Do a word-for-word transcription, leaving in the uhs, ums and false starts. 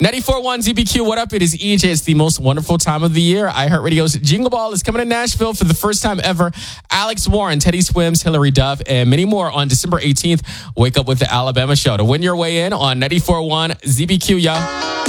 ninety-four point one Z B Q, what up? It is E J. It's the most wonderful time of the year. iHeartRadio's Jingle Ball is coming to Nashville for the first time ever. Alex Warren, Teddy Swims, Hillary Duff, and many more on December eighteenth. Wake up with the Alabama Show to win your way in on ninety-four point one Z B Q, y'all.